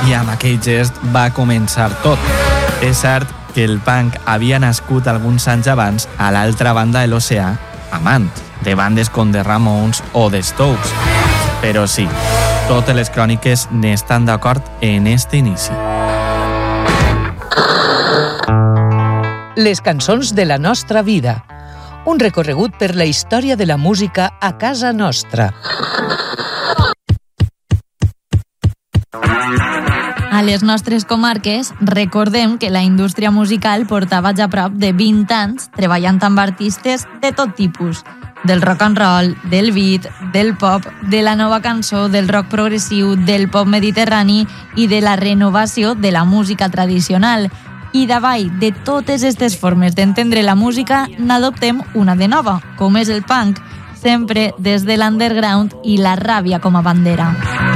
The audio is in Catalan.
I amb aquell gest va començar tot. És cert que el punk havia nascut alguns anys abans a l'altra banda de l'oceà, amant de bandes com The Ramones o The Strokes. Però sí, totes les cròniques n'estan d'acord en este inici. Les cançons de la nostra vida. Un recorregut per la història de la música a casa nostra. A les nostres comarques, recordem que la indústria musical portava ja prop de 20 anys treballant amb artistes de tot tipus, del rock and roll, del beat, del pop, de la nova cançó, del rock progressiu, del pop mediterrani i de la renovació de la música tradicional. I davall de totes aquestes formes d'entendre la música, n'adoptem una de nova, com és el punk, sempre des de l'underground i la ràbia com a bandera.